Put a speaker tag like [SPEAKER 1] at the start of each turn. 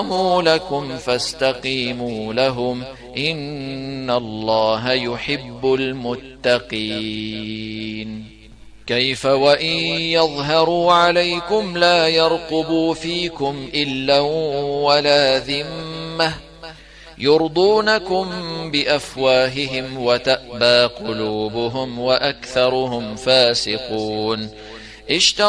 [SPEAKER 1] لكم فاستقيموا لهم إن الله يحب المتقين. كيف وإن يظهروا عليكم لا يرقبوا فيكم إلا ولا ذمة يرضونكم بأفواههم وتأبى قلوبهم وأكثرهم فاسقون.